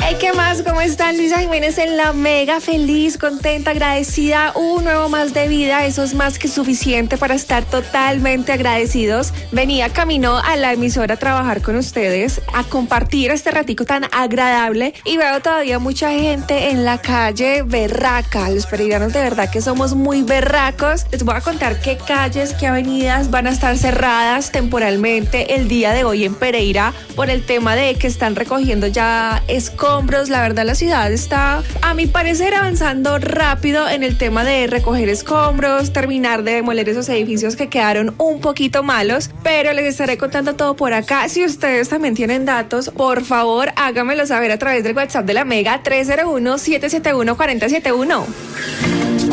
¿Qué más? ¿Cómo están? Luisa Jiménez en La Mega, feliz, contenta, agradecida, un nuevo más de vida, eso es más que suficiente para estar totalmente agradecidos. Venía camino a la emisora a trabajar con ustedes, a compartir este ratico tan agradable y veo todavía mucha gente en la calle berraca. Los peregrinos de verdad que somos muy berracos. Les voy a contar qué calles, qué avenidas van a estar cerradas temporalmente el día de hoy en Pereira por el tema de que están recogiendo ya escombros. La verdad la ciudad está, a mi parecer, avanzando rápido en el tema de recoger escombros, terminar de demoler esos edificios que quedaron un poquito malos, pero les estaré contando todo por acá. Si ustedes también tienen datos, por favor háganmelo saber a través del WhatsApp de La Mega 301-771-4071.